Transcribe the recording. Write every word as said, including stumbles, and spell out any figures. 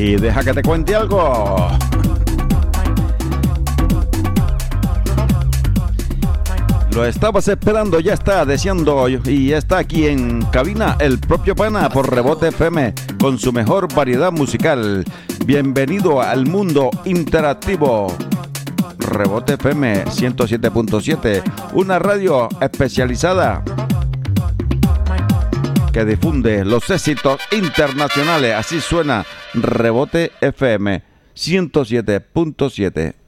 Y deja que te cuente algo. Lo estabas esperando, ya está, deseando, y ya está aquí en cabina el propio Pana por Rebote F M con su mejor variedad musical. Bienvenido al mundo interactivo. Rebote F M ciento siete punto siete, una radio especializada que difunde los éxitos internacionales. Así suena Rebote F M ciento siete punto siete.